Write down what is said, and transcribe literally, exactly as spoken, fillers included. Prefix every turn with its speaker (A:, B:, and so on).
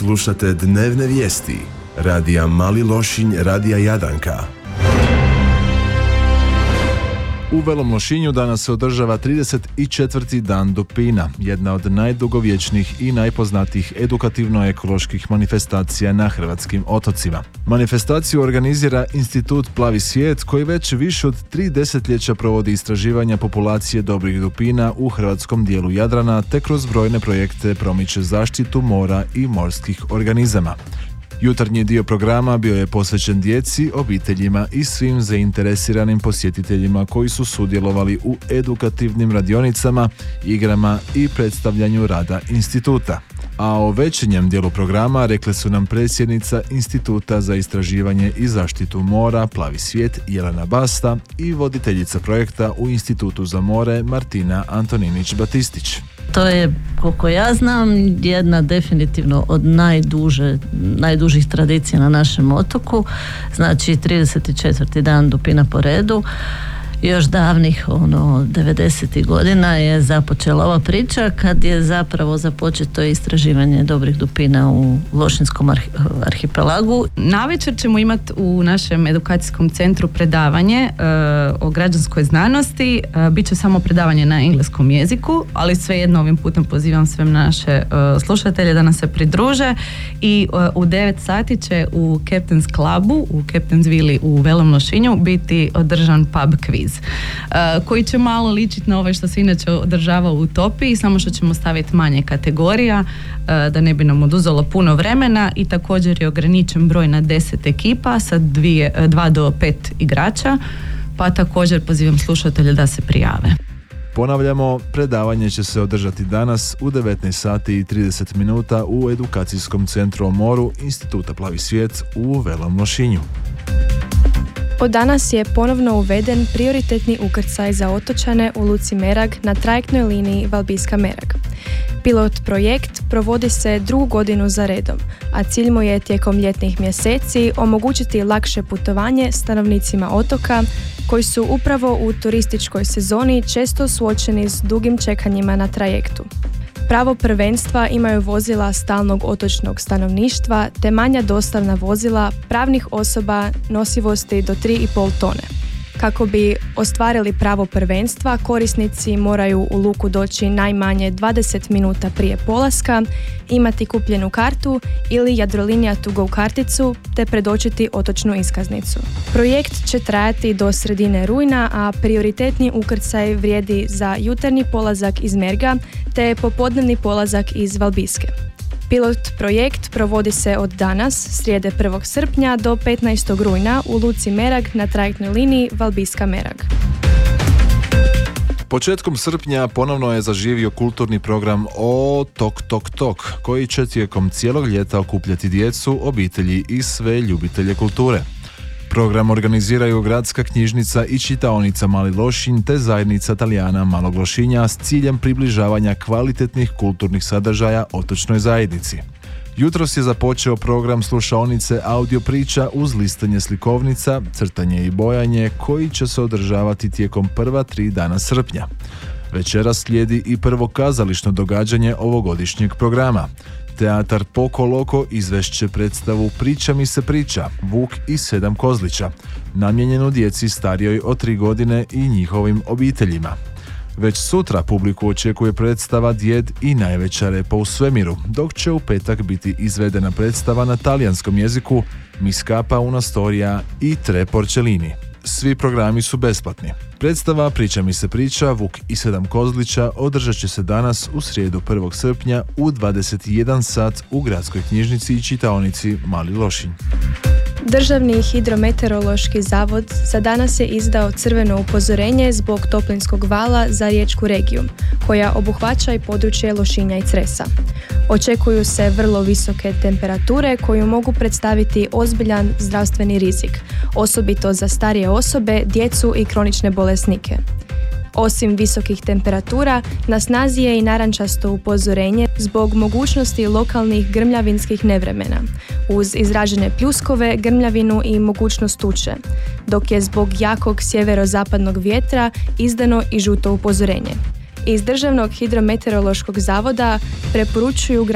A: Slušate dnevne vijesti radija Mali Lošinj, radija Jadanka. U Velom Lošinju danas se održava trideset četvrti dan dupina, jedna od najdugovječnijih i najpoznatijih edukativno-ekoloških manifestacija na hrvatskim otocima. Manifestaciju organizira Institut Plavi svijet, koji već više od tri desetljeća provodi istraživanja populacije dobrih dupina u hrvatskom dijelu Jadrana, te kroz brojne projekte promiče zaštitu mora i morskih organizama. Jutarnji dio programa bio je posvećen djeci, obiteljima i svim zainteresiranim posjetiteljima koji su sudjelovali u edukativnim radionicama, igrama i predstavljanju rada instituta. A o večernjem dijelu programa rekle su nam predsjednica Instituta za istraživanje i zaštitu mora Plavi svijet Jelena Basta i voditeljica projekta u Institutu za more Martina Antoninić-Batistić.
B: To je, koliko ja znam, jedna definitivno od najduže, najdužih tradicija na našem otoku. Znači trideset četvrti dan dupina po redu. Još davnih ono devedesetih godina je započela ova priča kad je zapravo započeto istraživanje dobrih dupina u Lošinjskom arhipelagu.
C: Navečer ćemo imati u našem edukacijskom centru predavanje e, o građanskoj znanosti. E, Biće samo predavanje na engleskom jeziku, ali svejedno ovim putem pozivam sve naše e, slušatelje da nas se pridruže i e, u devet sati će u Captain's Clubu, u Captain's Villi u Velom Lošinju biti održan pub quiz. Uh, koji će malo ličiti na ovaj što se inače održava u Utopiji, samo što ćemo staviti manje kategorija uh, da ne bi nam oduzelo puno vremena i također je ograničen broj na deset ekipa sa dvije, dva do pet igrača, pa također pozivam slušatelje da se prijave.
A: Ponavljamo, predavanje će se održati danas u devetnaest sati i trideset minuta u edukacijskom centru o moru Instituta Plavi svijet u Velom Lošinju.
D: Od danas je ponovno uveden prioritetni ukrcaj za otočane u luci Merag na trajektnoj liniji Valbiska-Merag. Pilot projekt provodi se drugu godinu za redom, a cilj mu je tijekom ljetnih mjeseci omogućiti lakše putovanje stanovnicima otoka koji su upravo u turističkoj sezoni često suočeni s dugim čekanjima na trajektu. Pravo prvenstva imaju vozila stalnog otočnog stanovništva te manja dostavna vozila pravnih osoba nosivosti do tri i pol tone. Kako bi ostvarili pravo prvenstva, korisnici moraju u luku doći najmanje dvadeset minuta prije polaska, imati kupljenu kartu ili Jadrolinija to go karticu te predočiti otočnu iskaznicu. Projekt će trajati do sredine rujna, a prioritetni ukrcaj vrijedi za jutarnji polazak iz Merga te popodnevni polazak iz Valbiske. Pilot projekt provodi se od danas, srijede prvog srpnja do petnaestog rujna u luci Merag na trajektnoj liniji Valbiska-Merag.
A: Početkom srpnja ponovno je zaživio kulturni program O Tok Tok Tok, koji će tijekom cijelog ljeta okupljati djecu, obitelji i sve ljubitelje kulture. Program organiziraju Gradska knjižnica i čitaonica Mali Lošinj te zajednica Talijana Malog Lošinja s ciljem približavanja kvalitetnih kulturnih sadržaja otočnoj zajednici. Jutros je započeo program slušaonice audio priča uz listanje slikovnica, crtanje i bojanje koji će se održavati tijekom prva tri dana srpnja. Večeras slijedi i prvo kazališno događanje ovogodišnjeg programa. Teatar Poko Loko izvešće predstavu Priča mi se priča, Vuk i sedam kozlića, namijenjenu djeci starijoj od tri godine i njihovim obiteljima. Već sutra publiku očekuje predstava Djed i najveća repa u svemiru, dok će u petak biti izvedena predstava na talijanskom jeziku Mi scappa una storia i Tre porcellini. Svi programi su besplatni. Predstava Priča mi se priča, Vuk i sedam kozlića održat će se danas u srijedu prvog srpnja u dvadeset jedan sat u Gradskoj knjižnici i čitaonici Mali Lošinj.
D: Državni hidrometeorološki zavod za danas je izdao crveno upozorenje zbog toplinskog vala za riječku regiju, koja obuhvaća i područje Lošinja i Cresa. Očekuju se vrlo visoke temperature koju mogu predstaviti ozbiljan zdravstveni rizik, osobito za starije osobe, djecu i kronične bolesnike. Osim visokih temperatura, na snazi je i narančasto upozorenje zbog mogućnosti lokalnih grmljavinskih nevremena, uz izražene pljuskove, grmljavinu i mogućnost tuče, dok je zbog jakog sjeverozapadnog vjetra izdano i žuto upozorenje. Iz Državnog hidrometeorološkog zavoda preporučuju